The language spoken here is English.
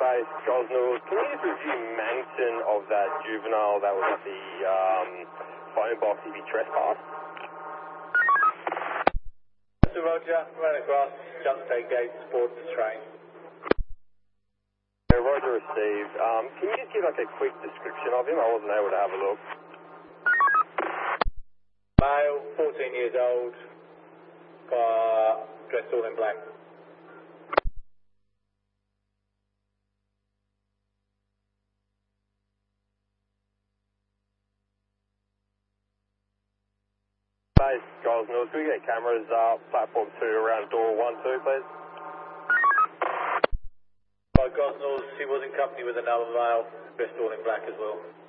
Base, Gosnell. Can you just review Manson of that juvenile that was at the phone box if he trespassed? Mr. Roger, ran across, jump take gate, sport train. Yeah, Roger received. Can you just give like a quick description of him? I wasn't able to have a look. Male, 14 years old, dressed all in black. Base, Gosnell. Can we get cameras platform 2 around door 1, 2, please? By Gosnells, he was in company with another male, dressed all in black as well.